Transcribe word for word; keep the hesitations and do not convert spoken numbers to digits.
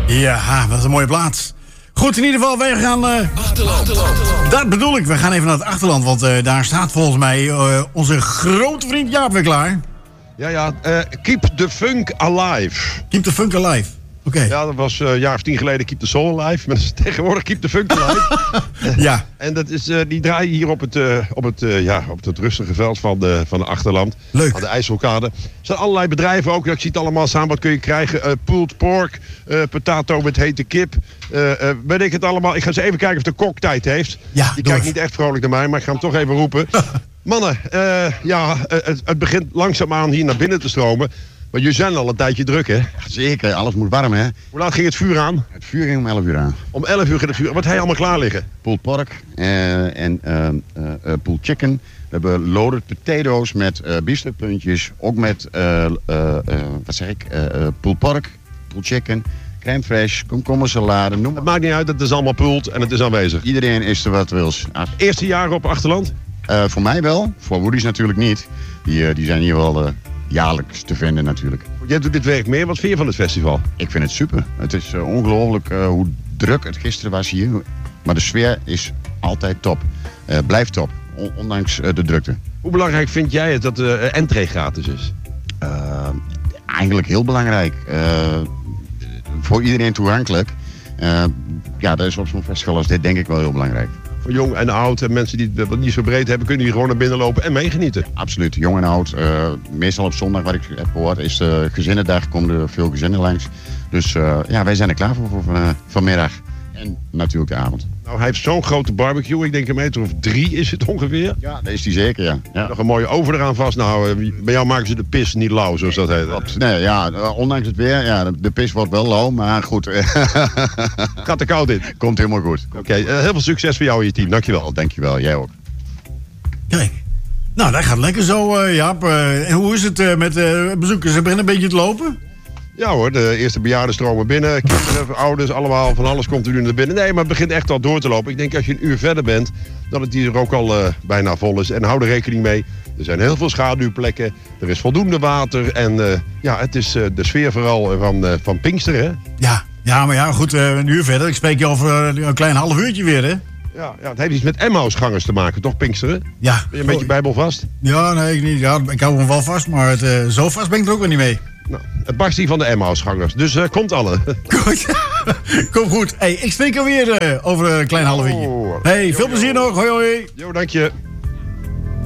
Ja, dat is een mooie plaats. Goed, in ieder geval, wij gaan... Uh, achterland. achterland. Dat bedoel ik, we gaan even naar het achterland. Want uh, daar staat volgens mij uh, onze grote vriend Jaap weer klaar. Ja, ja, uh, Keep the Funk Alive. Keep the Funk Alive. Oké. Okay. Ja, dat was uh, een jaar of tien geleden Keep the Soul Alive. Maar dat is tegenwoordig Keep the Funk Alive. Ja. En dat is, uh, die draaien hier op het, uh, op, het, uh, ja, op het rustige veld van de, van de achterland. Leuk. Aan de IJsselkade. Er zijn allerlei bedrijven ook. Ik zie het allemaal samen. Wat kun je krijgen? Uh, pulled pork, uh, potato met hete kip. Uh, uh, weet ik het allemaal. Ik ga eens even kijken of de kok tijd heeft. Ja, die kijkt niet echt vrolijk naar mij, maar ik ga hem toch even roepen. Mannen, uh, ja, het, het begint langzaamaan hier naar binnen te stromen. Maar jullie zijn al een tijdje druk, hè? Zeker, alles moet warm, hè? Hoe laat ging het vuur aan? Het vuur ging om elf uur aan. Om elf uur ging het vuur. Wat heb je allemaal klaar liggen? Pulled pork uh, en uh, uh, uh, pulled chicken. We hebben loaded potatoes met uh, biefstukpuntjes. Ook met, uh, uh, uh, wat zeg ik, uh, uh, pulled pork, pulled chicken, crème fraîche, komkommersalade. Noem het maakt niet uit, het is allemaal pulled en het is aanwezig. Iedereen is er wat wils. Ah. Eerste jaren op achterland? Uh, voor mij wel, voor Woody's natuurlijk niet. Die, uh, die zijn hier wel... Uh, jaarlijks te vinden natuurlijk. Jij doet dit werk meer. Wat vind je van het festival? Ik vind het super. Het is uh, ongelooflijk uh, hoe druk het gisteren was hier. Maar de sfeer is altijd top. Uh, blijft top, on- ondanks uh, de drukte. Hoe belangrijk vind jij het dat de uh, entree gratis is? Uh, eigenlijk heel belangrijk. Uh, voor iedereen toegankelijk. Uh, ja, dat is op zo'n festival als dit denk ik wel heel belangrijk. Voor jong en oud en mensen die het niet zo breed hebben, kunnen hier gewoon naar binnen lopen en meegenieten. Absoluut, jong en oud. Uh, meestal op zondag, wat ik heb gehoord, is de gezinnendag. Komen er veel gezinnen langs. Dus uh, ja, wij zijn er klaar voor, voor van, uh, vanmiddag. En natuurlijk de avond. Nou, hij heeft zo'n grote barbecue. Ik denk een meter of drie is het ongeveer. Ja, dat is die zeker, ja. ja. Nog een mooie oven eraan vast. Nou, bij jou maken ze de pis niet lauw, zoals dat heet. Klopt. Nee, ja, ondanks het weer, ja, de pis wordt wel lauw, maar goed. Gaat er koud in. Komt helemaal goed. Oké, okay, uh, heel veel succes voor jou en je team. Dankjewel. Dankjewel, jij ook. Kijk, nou, dat gaat lekker zo, uh, Jaap. Uh, en hoe is het uh, met uh, bezoekers? Ze beginnen een beetje te lopen? Ja hoor, de eerste bejaarden stromen binnen. Kinderen, ouders, allemaal, van alles komt er nu naar binnen. Nee, maar het begint echt al door te lopen. Ik denk als je een uur verder bent, dat het hier ook al uh, bijna vol is. En hou er rekening mee, er zijn heel veel schaduwplekken. Er is voldoende water. En uh, ja, het is uh, de sfeer vooral van, uh, van Pinkster, hè? Ja, ja, maar ja, goed, uh, een uur verder. Ik spreek je over uh, een klein half uurtje weer, hè? Ja, ja, het heeft iets met Emmausgangers te maken, toch, Pinksteren? Ja. Ben je een beetje Bijbel vast? Ja, nee, ik niet. Ja, ik hou hem wel vast, maar het, uh, zo vast ben ik er ook weer niet mee. Nou, het barst hier van de Emmausgangers, dus uh, komt alle. Goed. Kom goed. Hey, ik spreek alweer uh, over een klein half uurtje. Oh. Hey, veel plezier nog. Hoi, hoi. Jo, dank je.